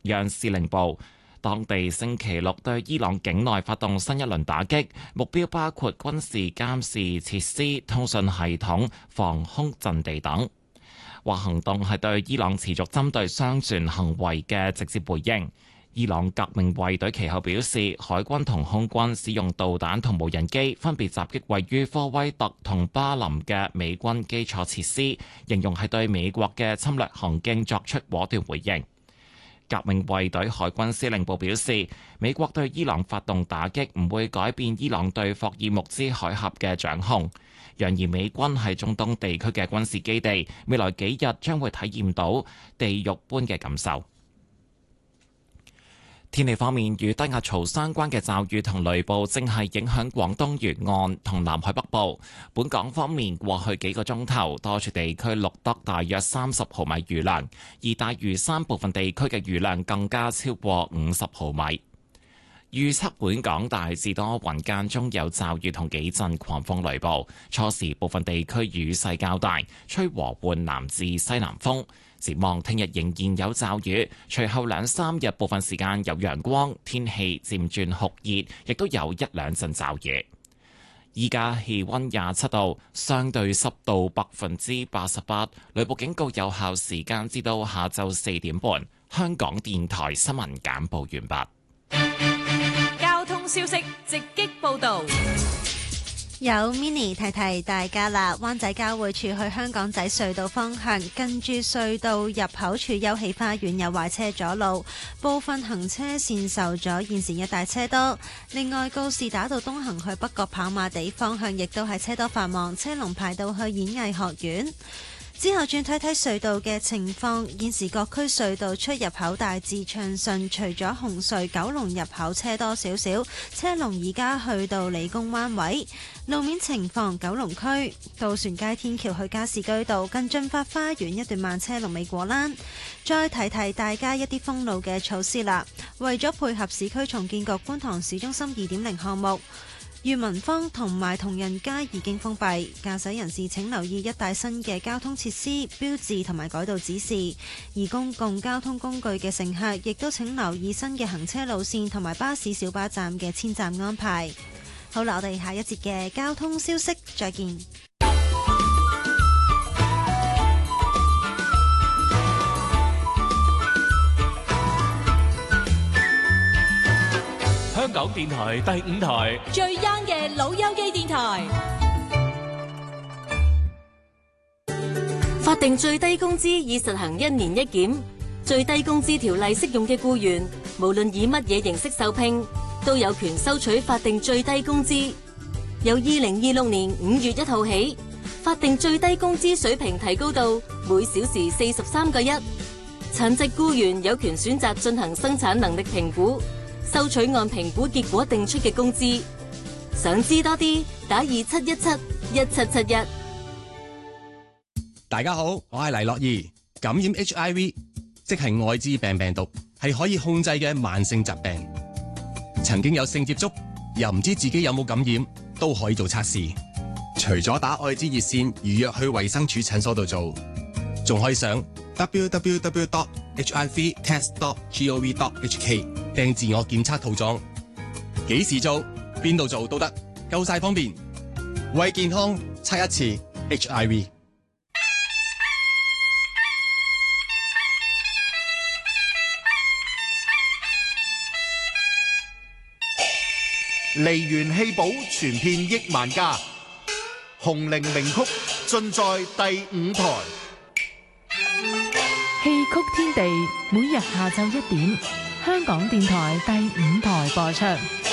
央司令部。當地星期六對伊朗境內發動新一輪打擊，目標包括軍事監視設施、通訊系統、防空陣地等。話行動係對伊朗持續針對商船行為嘅直接回應。伊朗革命衛隊其後表示，海軍同空軍使用導彈同無人機分別襲擊位於科威特同巴林嘅美軍基礎設施，形容係對美國嘅侵略行徑作出果斷回應。革命衛隊海軍司令部表示，美國對伊朗發動打擊唔會改變伊朗對霍爾木茲海峽嘅掌控，揚言美軍喺中東地區嘅軍事基地，未來幾日將會體驗到地獄般嘅感受。天氣方面，與低壓槽相關嘅驟雨同雷暴正係影響廣東沿岸同南海北部。本港方面，過去幾個鐘頭，多處地區錄得大約30毫米雨量，而大嶼山部分地區嘅雨量更加超過50毫米。預測本港大致多雲，間中有驟雨同幾陣狂風雷暴，初時部分地區雨勢較大，吹和緩南至西南風。展望聽日仍然有驟雨，隨後2、3日部分時間有陽光，天氣漸轉酷熱，亦都有1、2陣驟雨。依家氣溫27度，相對濕度88%，雷暴警告有效時間至到下晝4點半。香港電台新聞簡報完畢。 交通消息直擊報道。 有 Mini 提提大家啦，灣仔交匯處去香港仔隧道方向，近住隧道入口處休憩花園有壞車阻路，部分行車線受阻，現時一大車多。另外，告士打道東行去北角跑馬地方向，亦都係車多繁忙，車龍排到去演藝學院。之後轉睇睇隧道嘅情況，現時各區隧道出入口大致暢順，除咗紅隧九龍入口車多少少，車龍而家去到理工灣位。路面情況，九龍區渡船街天橋去加士居道近駿發花園一段慢車龍尾果欄。再提提大家一啲封路嘅措施啦，為咗配合市區重建局觀塘市中心2.0項目，裕民坊同埋同仁街已經封閉，駕駛人士請留意一帶新嘅交通設施、標誌同埋改道指示。而公共交通工具嘅乘客亦都請留意新嘅行車路線同埋巴士小巴站嘅遷站安排。好啦，我哋下一節嘅交通消息再見。 香港電台第5台最 young 嘅老友記電台。 法定最低工資已實行1年1檢，最低工資條例適用嘅僱員，無論以乜嘢形式受聘，都有權收取法定最低工資。由2026年5月1號起，法定最低工資水平提高到每小時43個1。殘疾僱員有權選擇進行生產能力評估，收取按評估結果定出嘅工資。想知多啲，打27171771。 大家好，我係黎樂怡。感染 HIV， 即係愛滋病病毒，係可以控制嘅慢性疾病。曾經有性接觸，又唔知自己有冇感染，都可以做測試。除咗打愛滋熱線預約去衛生署診所度做，仲可以上 www.hivtest.gov.hk 訂自我檢測套裝。幾時做，邊度做都得，夠晒方便。為健康測一次 HIV。 梨園戲寶傳遍億萬家，紅伶名曲盡在第5台。 戲曲天地每日下晝1點，香港電台第5台播出。